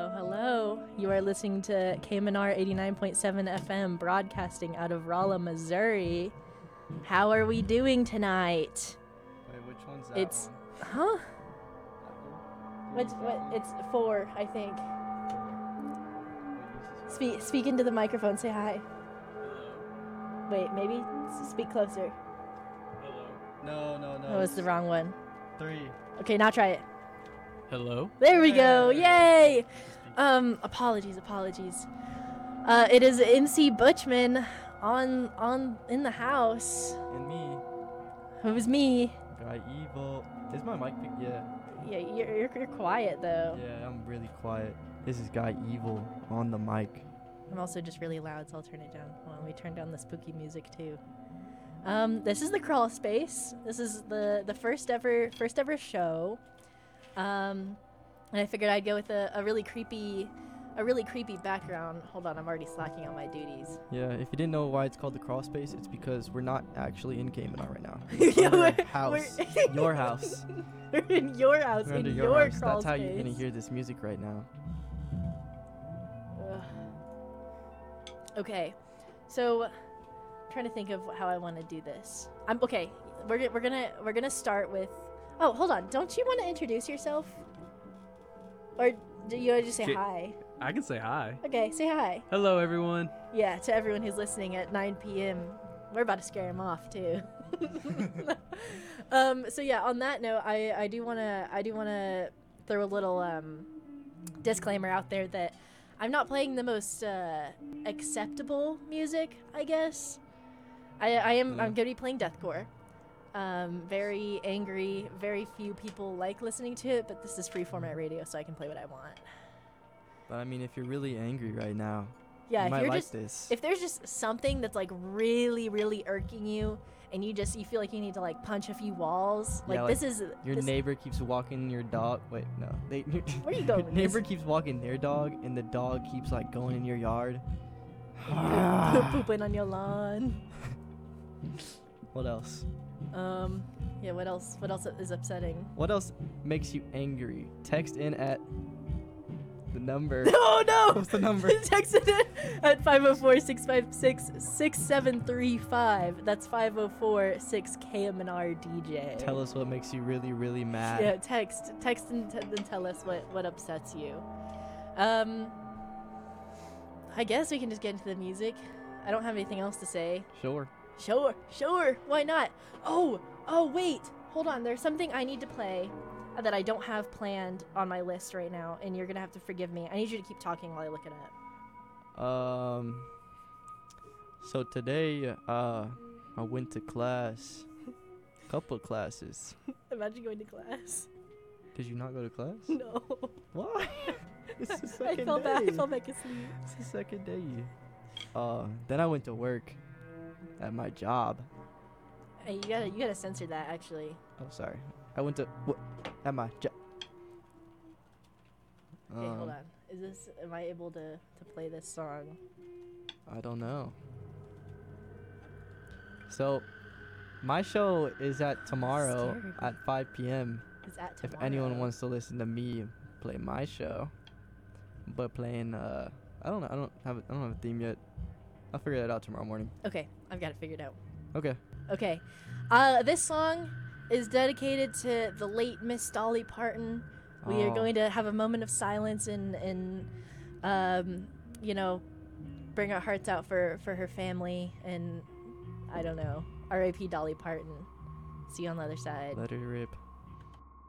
Hello. You are listening to KMNR 89.7 FM, broadcasting out of Rolla, Missouri. How are we doing tonight? Wait, which one's that It's, one? huh? What? What? It's 4, I think. Speak into the microphone. Say hi. Hello. Wait, maybe speak closer. Hello. No. That was the wrong one. 3. Okay, now try it. Hello. There we go. Hey. Yay. Apologies. It is MC Butchman on in the house. And me. It was me. Guy Evil. Is my mic picked? Yeah. Yeah, you're quiet though. Yeah, I'm really quiet. This is Guy Evil on the mic. I'm also just really loud, so I'll turn it down. Well, we turn down the spooky music too. This is the Crawl Space. This is the first ever show. And I figured I'd go with a really creepy background. Hold on, I'm already slacking on my duties. Yeah, if you didn't know why it's called the Crawl Space, it's because we're not actually in KMNR right now. Yeah, We're we're- in house. Your house. We're in your house, We're in under your house. crawl That's how space. you're gonna hear this music right now. Ugh. Okay, so I'm trying to think of how I want to do this. Okay. We're gonna start with. Oh, hold on. Don't you want to introduce yourself? Or do you want to just say hi? I can say hi. Okay, say hi. Hello, everyone. Yeah, to everyone who's listening at 9 p.m. We're about to scare him off too. So yeah, on that note, I do wanna throw a little disclaimer out there that I'm not playing the most acceptable music, I guess. I'm going to be playing deathcore. Very angry. Very few people like listening to it, but this is free format radio, so I can play what I want. But I mean, if you're really angry right now, Yeah, you if might you're like just this. if there's just something that's like really, really irking you, and you feel like you need to like punch a few walls, Yeah, this is Your this, naighbor keeps walking your dog. Wait, no. Where you going Your with neighbor this? keeps walking their dog, and the dog keeps like going in your yard. pooping on your lawn. What else? Yeah. What else is upsetting? What else makes you angry? Text in at the number. Oh no! What's the number? Text it in at 504-656-6735. That's 504-6KMNR-DJ. Tell us what makes you really, really mad. Yeah, text and tell us what upsets you. I guess we can just get into the music. I don't have anything else to say. Sure. Sure. Why not? Oh, wait. Hold on. There's something I need to play that I don't have planned on my list right now, and you're gonna have to forgive me. I need you to keep talking while I look it up. So today, I went to class. Couple classes. Imagine going to class. Did you not go to class? No. Why? It's the I second fell day. back. I fell back asleep. It's the second day. Then I went to work at my job. Hey, you gotta censor that actually. Oh, sorry. I went to at my job. Okay, hold on. Am I able to play this song? I don't know. So, my show is at tomorrow Hysterical. at 5 p.m. Is that If tomorrow? anyone wants to listen to me play my show, but playing I don't know. I don't have a theme yet. I'll figure that out tomorrow morning. Okay, I've got it figured out. Okay. Okay. This song is dedicated to the late Miss Dolly Parton. We are Oh. going to have a moment of silence and bring our hearts out for her family, and I don't know. R.I.P. Dolly Parton. See you on the other side. Let her rip.